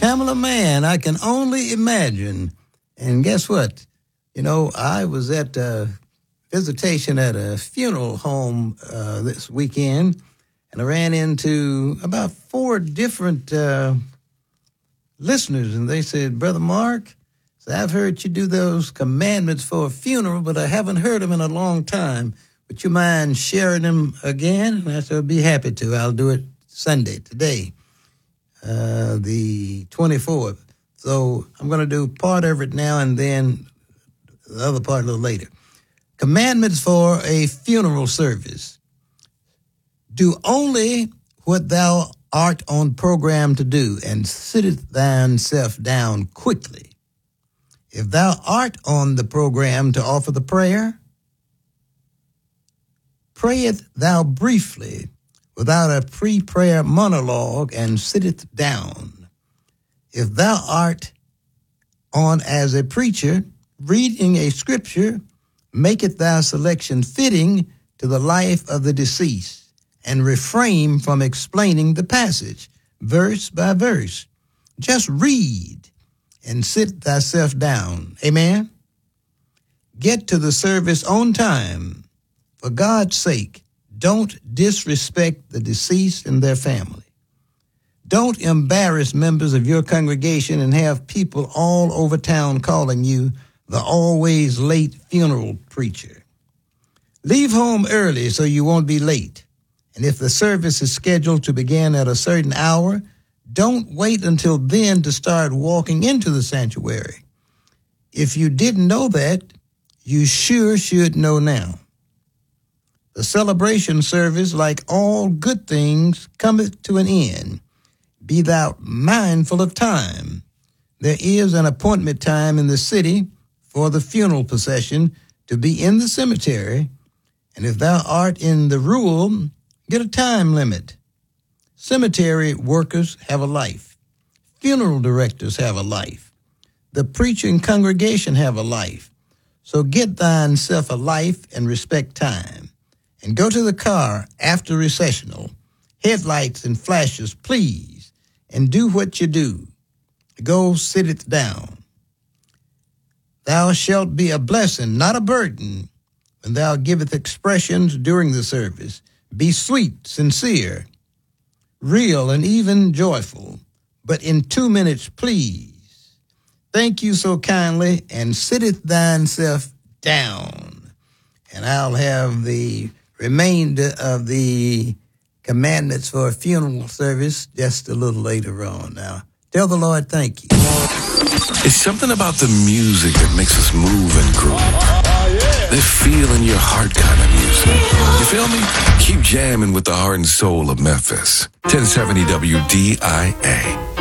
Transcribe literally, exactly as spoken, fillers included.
Pamela Mann, I can only imagine. And guess what? You know, I was at a visitation at a funeral home uh, this weekend, and I ran into about four different uh, listeners, and they said, Brother Mark, so I've heard you do those commandments for a funeral, but I haven't heard them in a long time. Would you mind sharing them again? And I said, I'd be happy to. I'll do it Sunday, today, uh, the twenty-fourth. So I'm going to do part of it now and then the other part a little later. Commandments for a funeral service. Do only what thou art on program to do, and sitteth thyself down quickly. If thou art on the program to offer the prayer, prayeth thou briefly without a pre-prayer monologue, and sitteth down. If thou art on as a preacher, reading a scripture, maketh thy selection fitting to the life of the deceased, and refrain from explaining the passage, verse by verse. Just read and sit thyself down. Amen? Get to the service on time. For God's sake, don't disrespect the deceased and their family. Don't embarrass members of your congregation and have people all over town calling you the always late funeral preacher. Leave home early so you won't be late. And if the service is scheduled to begin at a certain hour, don't wait until then to start walking into the sanctuary. If you didn't know that, you sure should know now. The celebration service, like all good things, cometh to an end. Be thou mindful of time. There is an appointment time in the city for the funeral procession to be in the cemetery, and if thou art in the rural, get a time limit. Cemetery workers have a life. Funeral directors have a life. The preacher and congregation have a life. So get thine self a life and respect time. And go to the car after recessional, headlights and flashes, please, and do what you do. Go sit it down. Thou shalt be a blessing, not a burden, when thou giveth expressions during the service. Be sweet, sincere, real, and even joyful, but in two minutes, please. Thank you so kindly, and sitteth thine self down. And I'll have the remainder of the commandments for a funeral service just a little later on. Now, tell the Lord thank you. It's something about the music that makes us move and groove. This feel in your heart kind of music. You feel me? Keep jamming with the heart and soul of Memphis. ten seventy W D I A.